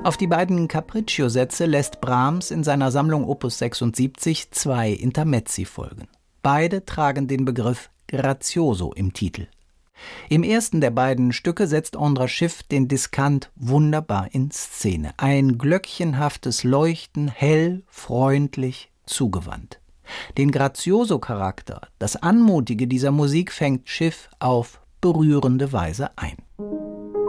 Auf die beiden Capriccio-Sätze lässt Brahms in seiner Sammlung Opus 76 2 Intermezzi folgen. Beide tragen den Begriff Grazioso im Titel. Im ersten der beiden Stücke setzt Andras Schiff den Diskant wunderbar in Szene. Ein glöckchenhaftes Leuchten, hell, freundlich, zugewandt. Den Grazioso-Charakter, das Anmutige dieser Musik fängt Schiff auf berührende Weise ein.